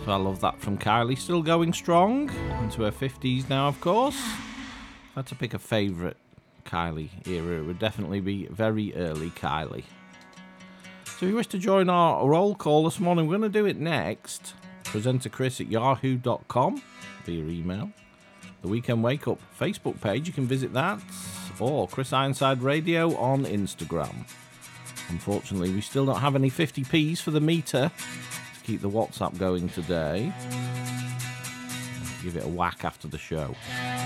So I love that from Kylie. Still going strong. Into her 50s now, of course. If I had to pick a favourite Kylie era, it would definitely be very early Kylie. So if you wish to join our roll call this morning, we're going to do it next. Presenter Chris at yahoo.com via email. The Weekend Wake Up Facebook page, you can visit that. Or Chris Ironside Radio on Instagram. Unfortunately, we still don't have any 50p's for the meter to keep the WhatsApp going today. I'll give it a whack after the show.